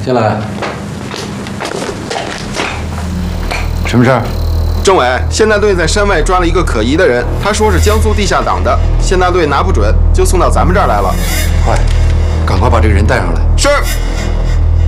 进来。 什么事儿？ 政委，县大队在山外抓了一个可疑的人，他说是江苏地下党的，县大队拿不准，就送到咱们这儿来了。 快，赶快把这个人带上来。 是。